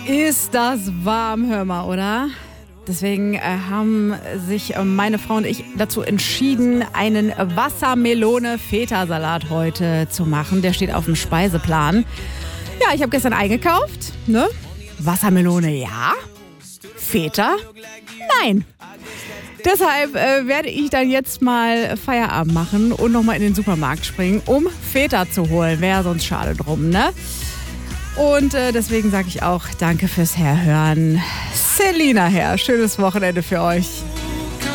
Ist das warm, hör mal, oder? Deswegen haben sich meine Frau und ich dazu entschieden, einen Wassermelone-Feta-Salat heute zu machen. Der steht auf dem Speiseplan. Ja, ich habe gestern eingekauft, ne? Wassermelone, ja. Feta, nein. Deshalb werde ich dann jetzt mal Feierabend machen und nochmal in den Supermarkt springen, um Feta zu holen. Wäre sonst schade drum, ne? Und deswegen sage ich auch danke fürs Herhören. Selina Herr, schönes Wochenende für euch.